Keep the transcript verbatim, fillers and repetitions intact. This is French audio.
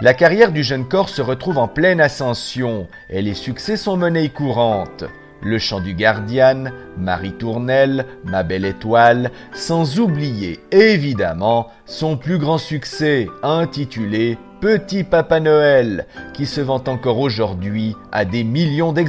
La carrière du jeune corps se retrouve en pleine ascension et les succès sont monnaie courante. Le chant du Guardian, Marie Tournelle, Ma belle étoile, sans oublier évidemment son plus grand succès intitulé Petit Papa Noël, qui se vend encore aujourd'hui à des millions d'exemplaires.